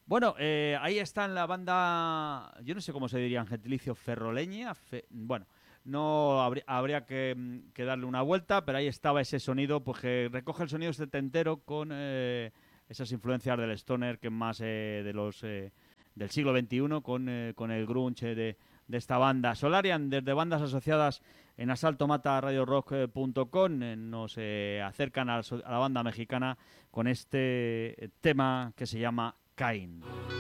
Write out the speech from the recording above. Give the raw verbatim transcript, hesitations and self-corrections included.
Bueno, eh, ahí está en la banda, yo no sé cómo se diría en gentilicio, ferroleña. Fe- bueno, no habría, habría que, mm, que darle una vuelta, pero ahí estaba ese sonido, pues que recoge el sonido setentero con eh, esas influencias del stoner que más eh, de los eh, del siglo veintiuno con, eh, con el grunge de, de esta banda. Solarian, desde bandas asociadas en asalto mata radio rock punto com, eh, nos eh, acercan a, la so- a la banda mexicana con este eh, tema que se llama Cain.